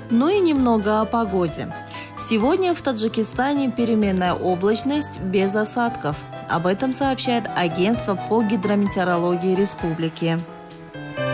Ну и немного о погоде. Сегодня в Таджикистане переменная облачность без осадков. Об этом сообщает Агентство по гидрометеорологии республики.